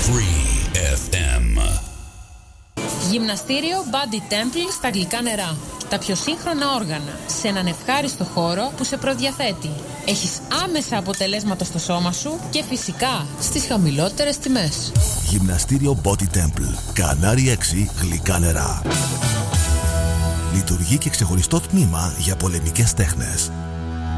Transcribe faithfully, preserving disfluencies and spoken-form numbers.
Free εφ εμ. Γυμναστήριο Body Temple στα γλυκά νερά. Τα πιο σύγχρονα όργανα σε έναν ευχάριστο χώρο που σε προδιαθέτει. Έχεις άμεσα αποτελέσματα στο σώμα σου και φυσικά στις χαμηλότερες τιμές. Γυμναστήριο Body Temple. Κανάρι έξι γλυκά νερά. Λειτουργεί και ξεχωριστό τμήμα για πολεμικές τέχνες.